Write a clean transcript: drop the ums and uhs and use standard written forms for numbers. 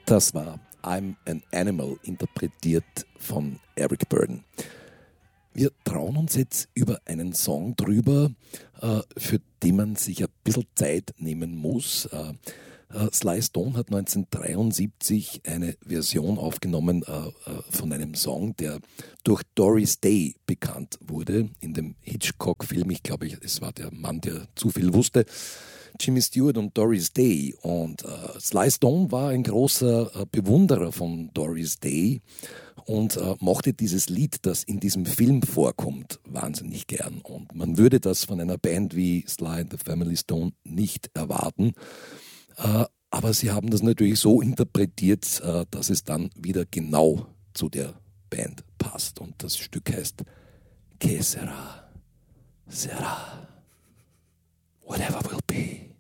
Das war I'm an Animal, interpretiert von Eric Burdon. Wir trauen uns jetzt über einen Song drüber, für den man sich ein bisschen Zeit nehmen muss. Sly Stone hat 1973 eine Version aufgenommen von einem Song, der durch Doris Day bekannt wurde, in dem Hitchcock-Film. Ich glaube, es war der Mann, der zu viel wusste. Jimmy Stewart und Doris Day. Und Sly Stone war ein großer Bewunderer von Doris Day und mochte dieses Lied, das in diesem Film vorkommt, wahnsinnig gern. Und man würde das von einer Band wie Sly and the Family Stone nicht erwarten. Aber sie haben das natürlich so interpretiert, dass es dann wieder genau zu der Band passt. Und das Stück heißt Que sera, sera, whatever will be.